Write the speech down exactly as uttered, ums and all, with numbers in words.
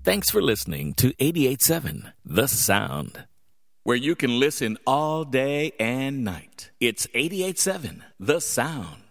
Thanks for listening to eighty-eight point seven The Sound, where you can listen all day and night. It's eighty-eight point seven The Sound.